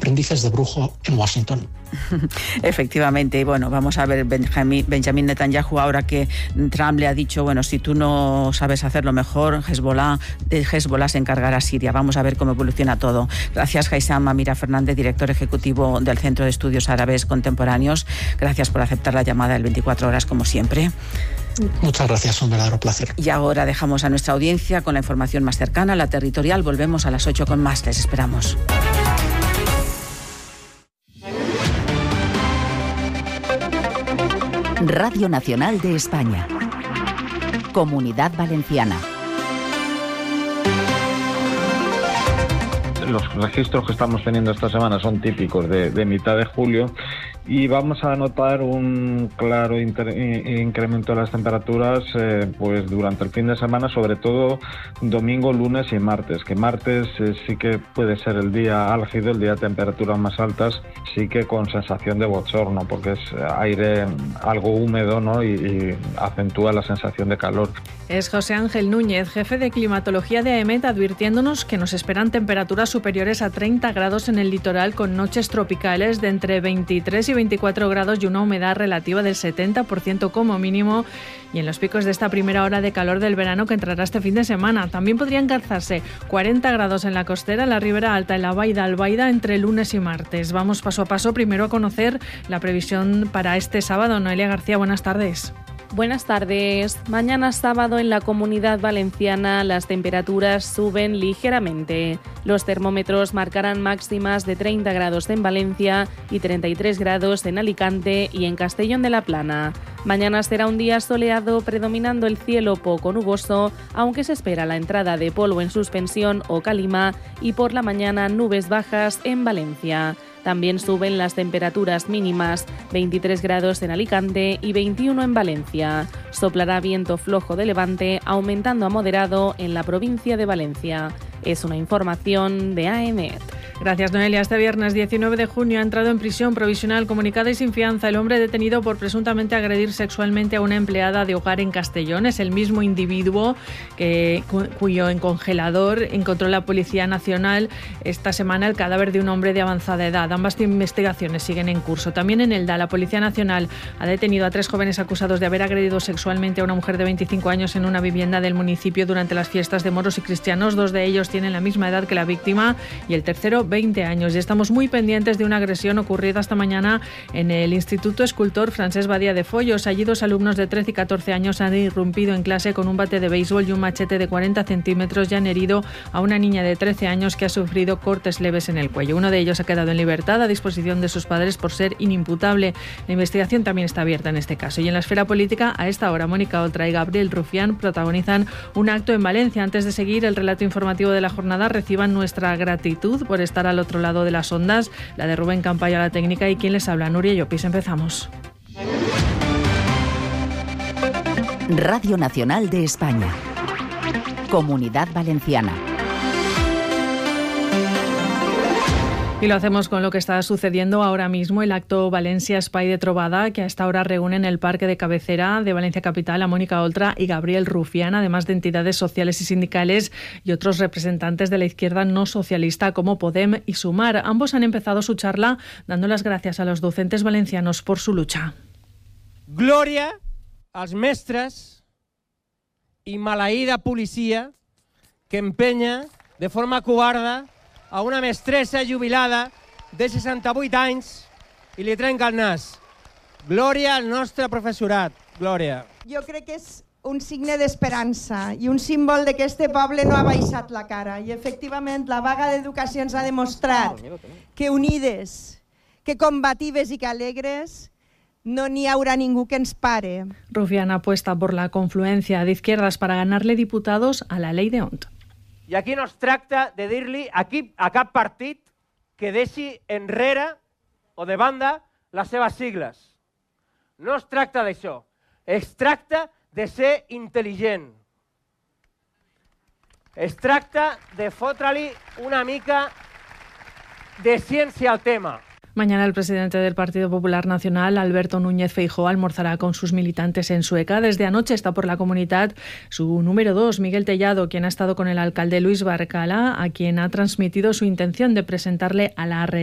aprendices de brujo en Washington. Efectivamente, y bueno, vamos a ver Benjamín Netanyahu, ahora que Trump le ha dicho, bueno, si tú no sabes hacerlo mejor, Hezbollah se encargará a Siria. Vamos a ver cómo evoluciona todo. Gracias, Haysam Amira Fernández, director ejecutivo del Centro de Estudios Árabes Contemporáneos. Gracias por aceptar la llamada del 24 horas, como siempre. Muchas gracias, un verdadero placer. Y ahora dejamos a nuestra audiencia con la información más cercana, la territorial. Volvemos a las 8 con más. Les esperamos. Radio Nacional de España. Comunidad Valenciana. Los registros que estamos teniendo esta semana son típicos de mitad de julio y vamos a notar un claro incremento de las temperaturas pues durante el fin de semana, sobre todo domingo, lunes y martes, que martes sí que puede ser el día álgido, el día de temperaturas más altas, sí que con sensación de bochorno, porque es aire algo húmedo, ¿no? y acentúa la sensación de calor. Es José Ángel Núñez, jefe de climatología de AEMET, advirtiéndonos que nos esperan temperaturas superiores a 30 grados en el litoral, con noches tropicales de entre 23 y 24 grados y una humedad relativa del 70% como mínimo, y en los picos de esta primera hora de calor del verano que entrará este fin de semana. También podrían alcanzarse 40 grados en la costera, la Ribera Alta, en la Baida Albaida entre lunes y martes. Vamos paso a paso, primero a conocer la previsión para este sábado. Noelia García, buenas tardes. Buenas tardes. Mañana sábado en la Comunidad Valenciana las temperaturas suben ligeramente. Los termómetros marcarán máximas de 30 grados en Valencia y 33 grados en Alicante y en Castellón de la Plana. Mañana será un día soleado, predominando el cielo poco nuboso, aunque se espera la entrada de polvo en suspensión o calima, y por la mañana nubes bajas en Valencia. También suben las temperaturas mínimas, 23 grados en Alicante y 21 en Valencia. Soplará viento flojo de levante, aumentando a moderado en la provincia de Valencia. Es una información de AEMET. Gracias, Noelia. Este viernes 19 de junio ha entrado en prisión provisional comunicada y sin fianza el hombre detenido por presuntamente agredir sexualmente a una empleada de hogar en Castellón. Es el mismo individuo cuyo en congelador encontró la Policía Nacional esta semana el cadáver de un hombre de avanzada edad. Ambas investigaciones siguen en curso. También en Elda, la Policía Nacional ha detenido a 3 jóvenes acusados de haber agredido sexualmente a una mujer de 25 años en una vivienda del municipio durante las fiestas de moros y cristianos. 2 de ellos tienen la misma edad que la víctima y el tercero 20 años. Y estamos muy pendientes de una agresión ocurrida esta mañana en el Instituto Escultor Francesc Badía de Follos. Allí 2 alumnos de 13 y 14 años han irrumpido en clase con un bate de béisbol y un machete de 40 centímetros y han herido a una niña de 13 años que ha sufrido cortes leves en el cuello. Uno de ellos ha quedado en libertad a disposición de sus padres por ser inimputable. La investigación también está abierta en este caso. Y en la esfera política, a esta hora, Mónica Oltra y Gabriel Rufián protagonizan un acto en Valencia. Antes de seguir el relato informativo de la jornada, reciban nuestra gratitud por estar al otro lado de las ondas, la de Rubén Campayo a la técnica y quien les habla, Nuria Llopis. Empezamos. Radio Nacional de España. Comunidad Valenciana. Y lo hacemos con lo que está sucediendo ahora mismo, el acto Valencia Espai de Trobada, que a esta hora reúne en el Parque de Cabecera de Valencia Capital a Mónica Oltra y Gabriel Rufián, además de entidades sociales y sindicales y otros representantes de la izquierda no socialista como Podem y Sumar. Ambos han empezado su charla dando las gracias a los docentes valencianos por su lucha. Glòria als mestres i maleïda policia que empenya de forma covarda a una mestressa jubilada de 68 anys i li trenca el nas. Glòria al nostre professorat. Glòria. Jo crec que és un signe d'esperança i un símbol de que este poble no ha baixat la cara. I efectivament la vaga d'educació ens ha demostrat que unides, que combatives i que alegres no n'hi haurà ningú que ens pare. Rufián apuesta por la confluencia de izquierdas para ganarle diputados a la ley de Ont. I aquí no es tracta de dir-li a cap partit que deixi enrere o de banda les seves sigles. No es tracta d'això. Es tracta de ser intel·ligent. Es tracta de fotre-li una mica de ciència al tema. Mañana el presidente del Partido Popular Nacional, Alberto Núñez Feijóo, almorzará con sus militantes en Sueca. Desde anoche está por la comunidad su número 2, Miguel Tellado, quien ha estado con el alcalde Luis Barcala, a quien ha transmitido su intención de presentarle a la